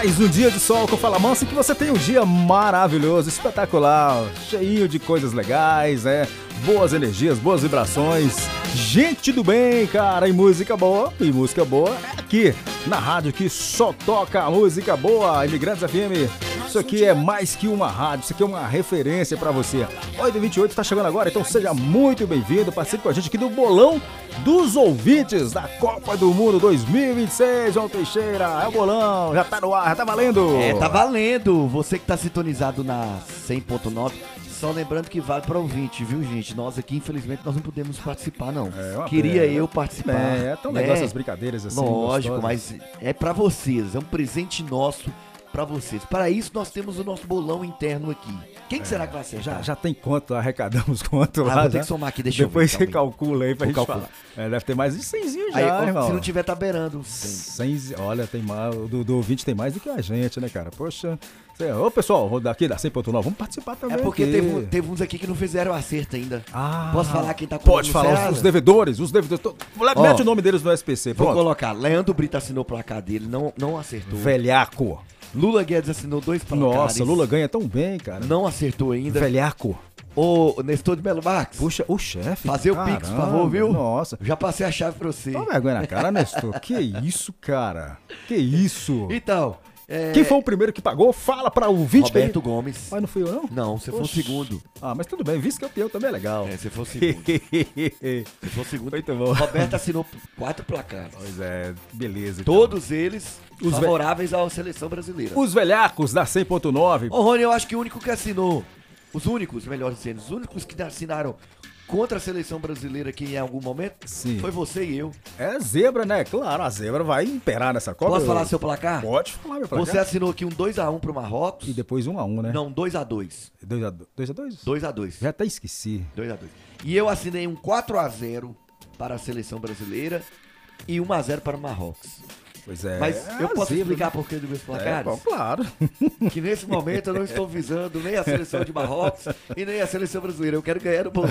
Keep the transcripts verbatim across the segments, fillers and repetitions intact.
Mais um dia de sol com Fala Mansa, que você tenha um dia maravilhoso, espetacular, cheio de coisas legais, né? Boas energias, boas vibrações, gente do bem, cara, e música boa, e música boa é aqui, na rádio que só toca música boa, Imigrantes F M. Isso aqui é mais que uma rádio, isso aqui é uma referência pra você. oito e vinte e oito tá chegando agora, então seja muito bem-vindo, participe com a gente aqui do Bolão dos Ouvintes da Copa do Mundo dois mil e vinte e seis, João Teixeira, é o bolão, já tá no ar, já tá valendo. É, tá valendo, você que tá sintonizado na cem ponto nove, só lembrando que vale para ouvinte, viu, gente? Nós aqui, infelizmente, nós não podemos participar, não. É Queria pena. eu participar. É, é tão né? legal essas brincadeiras assim. Lógico, gostosas. mas é para vocês, é um presente nosso para vocês. Para isso, nós temos o nosso bolão interno aqui. Quem que é, será que vai acertar? Já, já tem quanto? Arrecadamos quanto ah, lá? vou já? ter que somar aqui, deixa Depois eu ver. Depois você calcula aí pra vou gente calcular. falar. É, deve ter mais de cenzinho já, aí, irmão. Se não tiver, tá beirando. cem, olha, tem mais, o do, do ouvinte tem mais do que a gente, né, cara? Poxa. Ô, pessoal, daqui da cem ponto nove, vamos participar também. É porque teve, teve uns aqui que não fizeram acerto ainda. Ah, Posso falar quem tá com Pode falar, os, os devedores, os devedores. Tô, mete oh, o nome deles no S P C, pronto. Vou colocar, Leandro Brito assinou o placar dele, não, não acertou. Velhaco. Lula Guedes assinou dois placares. Nossa, Lula ganha tão bem, cara. Não acertou ainda. Velhaco. Ô, Nestor de Melo Marques. Puxa, o chefe. Fazer o Pix, por favor, viu? Nossa. Já passei a chave pra você. Toma vergonha na cara, Nestor. Que isso, cara? Que isso? Então... É... Quem foi o primeiro que pagou? Fala para o vídeo. Roberto aí. Gomes. Mas não fui eu, não? Não, você foi o segundo. Ah, mas tudo bem, vice-campeão também é legal. É, você foi o segundo. Você foi o segundo. Muito bom. Roberto assinou quatro placares. Pois é, beleza. Então. Todos eles os favoráveis ve... à seleção brasileira. Os velhacos da cem ponto nove. Ô, Rony, eu acho que o único que assinou, os únicos, melhor dizendo, os únicos que assinaram contra a seleção brasileira aqui em algum momento, sim, foi você e eu. É zebra, né? Claro, a zebra vai imperar nessa Copa. Posso eu... falar seu placar? Pode falar meu placar. Você assinou aqui um dois a um pro Marrocos. E depois um a um, né? Não, dois a dois. dois a dois? dois a dois. Já até esqueci. dois a dois. E eu assinei um quatro a zero para a seleção brasileira e um a zero para o Marrocos. Pois é. Mas eu posso zebra, explicar por que dos meus placares? É, bom, claro. Que nesse momento eu não estou visando nem a seleção de Marrocos e nem a seleção brasileira. Eu quero ganhar o bolão.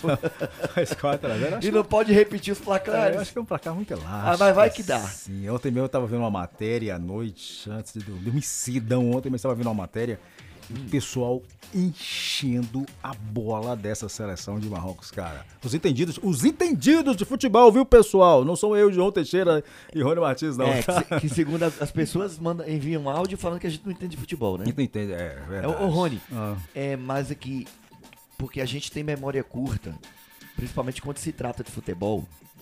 Mas quatro a zero, e não que... pode repetir os placares. É, eu acho que é um placar muito elástico. Ah, mas vai que dá. Sim, ontem mesmo eu estava vendo uma matéria à noite, antes de dormir, cidão ontem, mas estava vendo uma matéria. O pessoal enchendo a bola dessa seleção de Marrocos, cara. Os entendidos, os entendidos de futebol, viu, pessoal? Não sou eu, João Teixeira e Rony Martins, não. É, que, que segundo as, as pessoas mandam, enviam um áudio falando que a gente não entende de futebol, né? Não entende, é verdade. É, ô, Rony, ah. é mais aqui, porque a gente tem memória curta, principalmente quando se trata de futebol.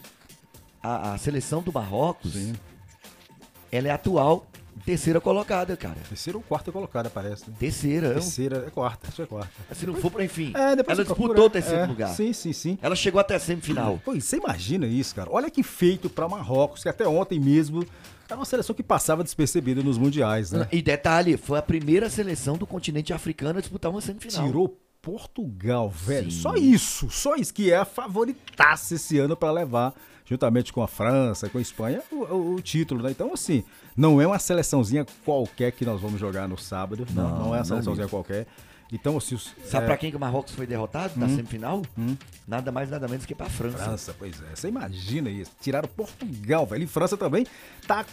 A, a seleção do Marrocos, sim, ela é atual terceira colocada, cara. Terceira ou quarta colocada, parece. Né? Terceira. Terceira, é quarta, isso é quarta. Se não for pra enfim. É, depois ela procura, disputou o terceiro é, lugar. Sim, sim, sim. Ela chegou até a semifinal. Pô, você imagina isso, cara? Olha que feito pra Marrocos, que até ontem mesmo era uma seleção que passava despercebida nos mundiais, né? E detalhe, foi a primeira seleção do continente africano a disputar uma semifinal. Tirou Portugal, velho. Sim. Só isso, só isso, que é a favoritaça esse ano pra levar, juntamente com a França, com a Espanha, o, o, o título, né? Então, assim, não é uma seleçãozinha qualquer que nós vamos jogar no sábado. Não, não, não é uma seleçãozinha qualquer. Então, assim... Os, Sabe é... pra quem que o Marrocos foi derrotado hum, na semifinal? Hum. Nada mais, nada menos que pra França. França, pois é. Você imagina isso. Tiraram Portugal, velho. E França também tá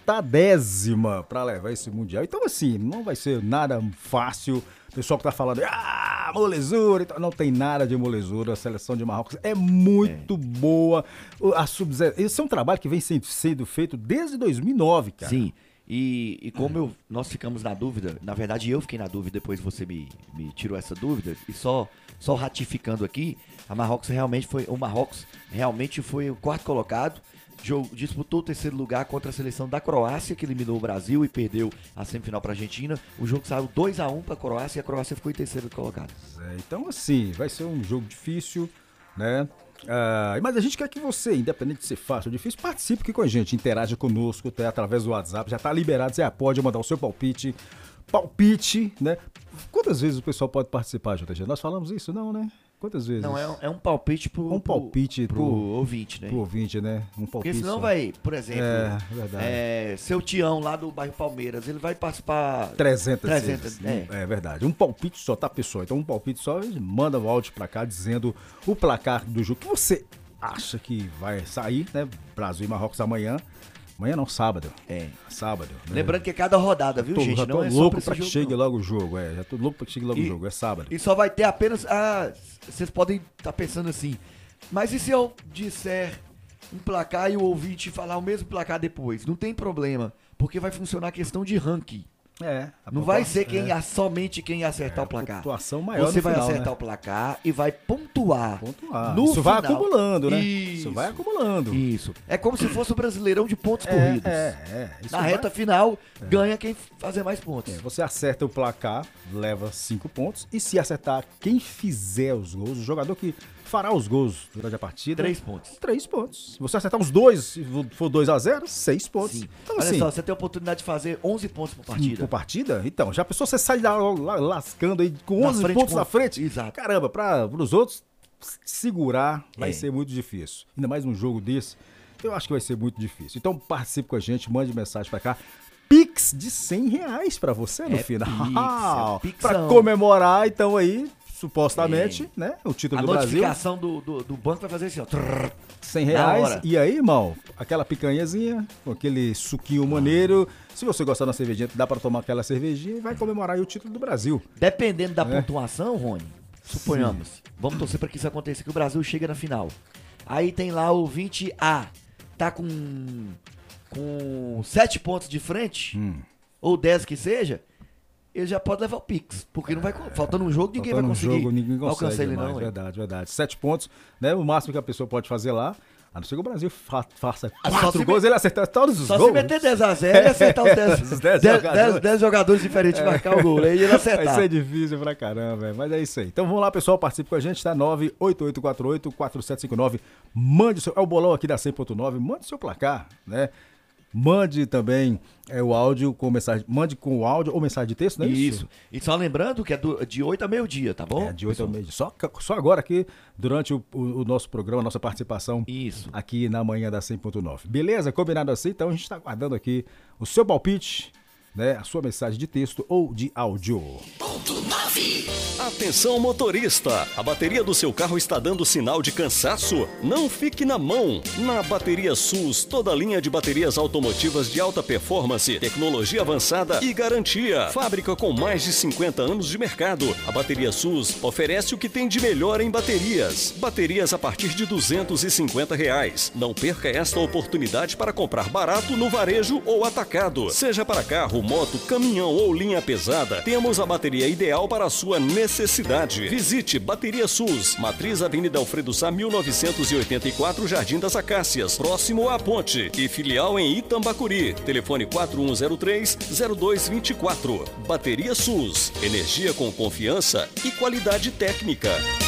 cotadésima pra levar esse Mundial. Então, assim, não vai ser nada fácil. O pessoal que tá falando, ah, molezura, então, não tem nada de molezura. A seleção de Marrocos é muito é. boa. A sub Esse é um trabalho que vem sendo, sendo feito desde dois mil e nove, cara. Sim. E, e como eu, nós ficamos na dúvida, na verdade eu fiquei na dúvida, depois você me, me tirou essa dúvida, e só, só ratificando aqui, a Marrocos realmente foi, o Marrocos realmente foi o quarto colocado, jogo, disputou o terceiro lugar contra a seleção da Croácia, que eliminou o Brasil e perdeu a semifinal para a Argentina. O jogo saiu dois a um para a Croácia e a Croácia ficou em terceiro colocado. É, então assim, vai ser um jogo difícil, né? Uh, mas a gente quer que você, independente de ser fácil ou difícil, participe aqui com a gente, interaja conosco até através do WhatsApp, já tá liberado, você já pode mandar o seu palpite, palpite, né? Quantas vezes o pessoal pode participar, J G? Nós falamos isso, não, né? Quantas vezes? Não, é um, é um palpite pro, um palpite pro, pro, pro ouvinte, né? Pro ouvinte, né? Um palpite. Porque senão só. vai, por exemplo, é, verdade. É, seu Tião lá do bairro Palmeiras, ele vai participar... trezentas, trezentas vezes. É. é verdade. Um palpite só, tá, pessoal? Então um palpite só, manda o áudio pra cá dizendo o placar do jogo que você acha que vai sair, né? Brasil e Marrocos amanhã. Amanhã não, sábado. É. Sábado. Né? Lembrando que é cada rodada, viu, tô, gente? Já tô não é louco só pra que jogo, chegue não. logo o jogo, é. Já tô louco pra que chegue logo E, o jogo, é sábado. E só vai ter apenas... Ah, vocês podem estar pensando assim, mas e se eu disser um placar e o ouvinte falar o mesmo placar depois? Não tem problema, porque vai funcionar a questão de ranking. É. Não vai ser quem é. somente quem acertar é, o placar. Pontuação maior Você no vai final, acertar né? o placar e vai pontuar. Pontuar. No Isso final. vai acumulando, né? Isso. Isso vai acumulando. Isso. É como se fosse o Brasileirão de pontos é, corridos. É, é. Isso Na vai... reta final, é. ganha quem fazer mais pontos. É, você acerta o placar, leva cinco pontos. E se acertar quem fizer os gols, o jogador que fará os gols durante a partida... Três pontos. Três pontos. Se você acertar os dois, se for dois a zero, seis pontos. Sim. Então, Olha assim, só, você tem a oportunidade de fazer onze pontos por partida. Por partida? Então, já pensou, você sai lá, lá lascando aí com na onze frente, pontos com... na frente? Exato. Caramba, para os outros segurar vai É. ser muito difícil. Ainda mais num jogo desse, eu acho que vai ser muito difícil. Então participe com a gente, mande mensagem pra cá. Pix de cem reais pra você no É final. Pix, é pra pixão. comemorar, então aí, supostamente, É. né, o título A do Brasil. notificação do, do, do banco vai fazer assim, ó. Trrr. cem Na reais. hora. E aí, irmão, aquela picanhazinha, com aquele suquinho maneiro. Se você gostar da cervejinha, dá pra tomar aquela cervejinha e vai comemorar aí o título do Brasil. Dependendo da É. pontuação, Rony, suponhamos, vamos torcer para que isso aconteça, que o Brasil chega na final. Aí tem lá o vinte A, tá com com sete pontos de frente, Hum. ou dez que seja, ele já pode levar o Pix, porque não vai, faltando um jogo, ninguém Faltando vai um conseguir jogo, ninguém consegue alcançar ele mais, não. hein? verdade, verdade. Sete pontos, né? O máximo que a pessoa pode fazer lá, a não ser que o Brasil fa faça Ah, só quatro se gols, me- ele acertar todos os Só gols. se meter dez a zero e acertar os dez, Os dez dez, jogadores. dez, dez jogadores diferentes e marcar o gol, aí ele Vai acertar. ser difícil pra caramba, velho. Mas é isso aí. Então vamos lá, pessoal. Participe com a gente, tá? nove oito oito quatro oito quatro sete cinco nove. Mande o seu. É o bolão aqui da cem ponto nove. Mande o seu placar, né? Mande também é, o áudio com mensagem. Mande com o áudio ou mensagem de texto, não é isso? Isso. E só lembrando que é do- de oito a meio-dia, tá bom? É, de oito ao pessoal? meio. Só, só agora aqui, durante o, o- o nosso programa, a nossa participação Isso. aqui na manhã da cem ponto nove. Beleza? Combinado assim? Então a gente está aguardando aqui o seu palpite, né? A sua mensagem de texto ou de áudio. Atenção motorista, a bateria do seu carro está dando sinal de cansaço? Não fique na mão. Na Bateria SUS, toda linha de baterias automotivas de alta performance, tecnologia avançada e garantia. Fábrica com mais de cinquenta anos de mercado, a Bateria SUS oferece o que tem de melhor em baterias. Baterias a partir de duzentos e cinquenta reais. Não perca esta oportunidade para comprar barato no varejo ou atacado. Seja para carro, moto, caminhão ou linha pesada, temos a bateria ideal para a sua necessidade. Visite Bateria SUS, Matriz Avenida Alfredo Sá, mil novecentos e oitenta e quatro, Jardim das Acácias, próximo à Ponte, e filial em Itambacuri. Telefone quatro um zero três zero dois dois quatro. Bateria SUS, energia com confiança e qualidade técnica.